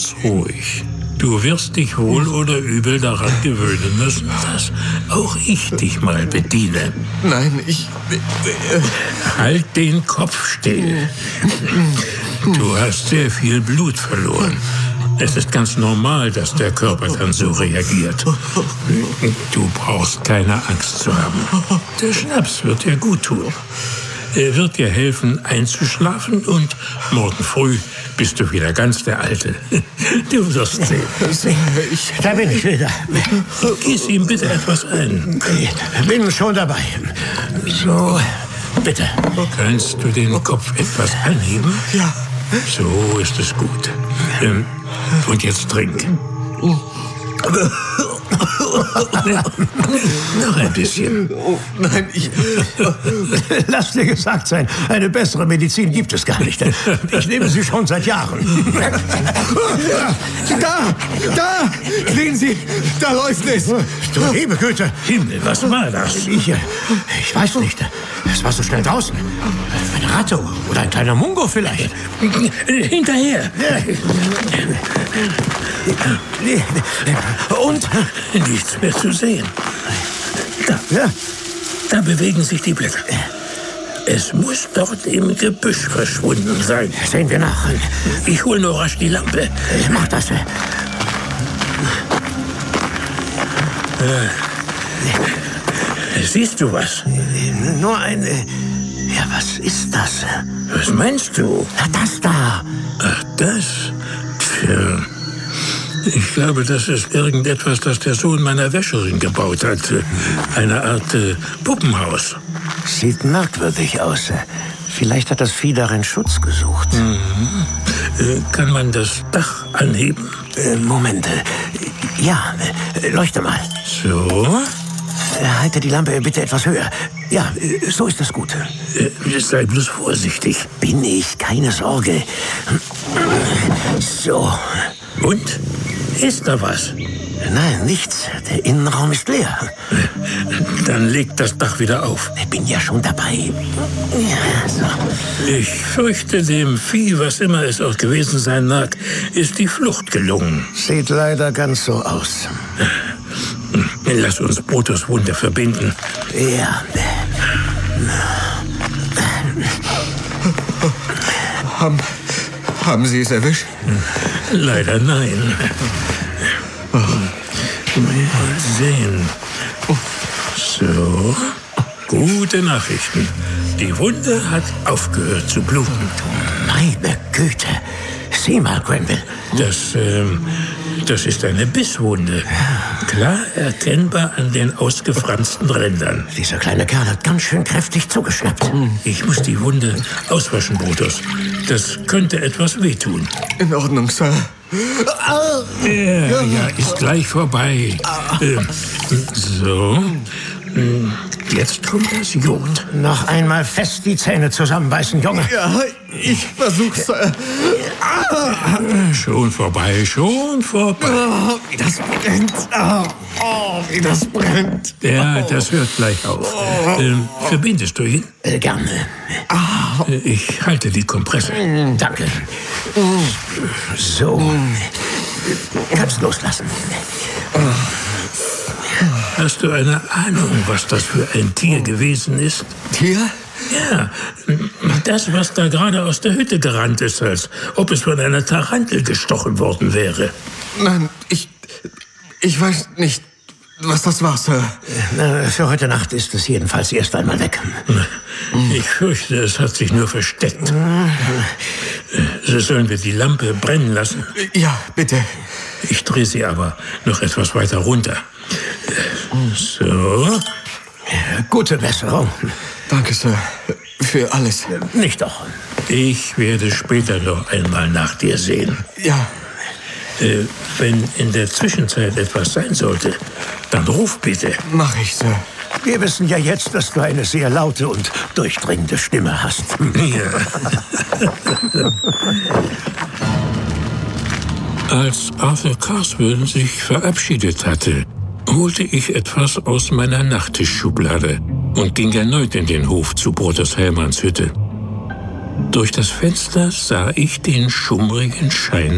Ganz ruhig. Du wirst dich wohl oder übel daran gewöhnen müssen, dass auch ich dich mal bediene. Nein, Halt den Kopf still. Du hast sehr viel Blut verloren. Es ist ganz normal, dass der Körper dann so reagiert. Du brauchst keine Angst zu haben. Der Schnaps wird dir gut tun. Er wird dir helfen, einzuschlafen und morgen früh bist du wieder ganz der Alte. Du wirst sehen. Da bin ich wieder. Gieß ihm bitte etwas ein. Ich bin schon dabei. So, bitte. Kannst du den Kopf etwas anheben? Ja. So ist es gut. Und jetzt trink. Noch ein bisschen. Nein, Lass dir gesagt sein, eine bessere Medizin gibt es gar nicht. Ich nehme sie schon seit Jahren. Da! Sehen Sie, da läuft es. Du liebe Güte. Himmel, was war das? Ich weiß nicht. Es war so schnell draußen. Eine Ratte oder ein kleiner Mungo vielleicht. Hinterher. Und? Nichts mehr zu sehen. Da bewegen sich die Blätter. Es muss dort im Gebüsch verschwunden sein. Sehen wir nach. Ich hol nur rasch die Lampe. Mach das. Siehst du was? Nur ein... Ja, was ist das? Was meinst du? Das da. Ach, das? Tja. Ich glaube, das ist irgendetwas, das der Sohn meiner Wäscherin gebaut hat. Eine Art Puppenhaus. Sieht merkwürdig aus. Vielleicht hat das Vieh darin Schutz gesucht. Kann man das Dach anheben? Moment. Ja, leuchte mal. So? Halte die Lampe bitte etwas höher. Ja, so ist das gut. Sei bloß vorsichtig. Bin ich, keine Sorge. So. Und? Ist da was? Nein, nichts. Der Innenraum ist leer. Dann leg das Dach wieder auf. Ich bin ja schon dabei. Ja, so. Ich fürchte, dem Vieh, was immer es auch gewesen sein mag, ist die Flucht gelungen. Sieht leider ganz so aus. Lass uns Brutus Wunde verbinden. Ja. Haben Sie es erwischt? Leider nein. Mal sehen. So. Gute Nachrichten. Die Wunde hat aufgehört zu bluten. Meine Güte. Sieh mal, Grenville. Das ist eine Bisswunde. Klar erkennbar an den ausgefransten Rändern. Dieser kleine Kerl hat ganz schön kräftig zugeschnappt. Ich muss die Wunde auswaschen, Brutus. Das könnte etwas wehtun. In Ordnung, Sir. Ja, ist gleich vorbei. So. Jetzt kommt das Jod. Noch einmal fest die Zähne zusammenbeißen, Junge. Ja, ich versuch's, Sir. Schon vorbei, schon vorbei. Oh, wie das brennt. Oh, wie das brennt. Ja, das hört gleich auf. Verbindest du ihn? Gerne. Ich halte die Kompresse. Danke. So. Kannst loslassen. Hast du eine Ahnung, was das für ein Tier gewesen ist? Tier? Ja, das, was da gerade aus der Hütte gerannt ist, als ob es von einer Tarantel gestochen worden wäre. Nein, ich weiß nicht, was das war, Sir. Für heute Nacht ist es jedenfalls erst einmal weg. Ich fürchte, es hat sich nur versteckt. Sollen wir die Lampe brennen lassen? Ja, bitte. Ich drehe sie aber noch etwas weiter runter. So. Gute Besserung. Danke, Sir, für alles. Nicht doch. Ich werde später noch einmal nach dir sehen. Ja. Wenn in der Zwischenzeit etwas sein sollte, dann ruf bitte. Mach ich, Sir. Wir wissen ja jetzt, dass du eine sehr laute und durchdringende Stimme hast. Ja. Als Arthur Carswell sich verabschiedet hatte, holte ich etwas aus meiner Nachttischschublade und ging erneut in den Hof zu Brutus Hellmanns Hütte. Durch das Fenster sah ich den schummrigen Schein